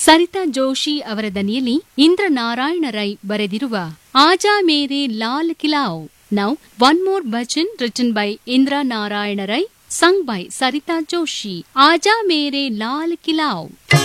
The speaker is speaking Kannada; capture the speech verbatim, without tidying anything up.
ಸರಿತಾ ಜೋಶಿ ಅವರ ದನಿಯಲ್ಲಿ ಇಂದ್ರ ನಾರಾಯಣ ರೈ ಬರೆದಿರುವ ಆಜಾ ಮೇರೆ Lal ಕಿಲಾವ್. Now one more bhajan written by Indra Narayana Rai, sung by Sarita Joshi. Aaja mere laal kilav.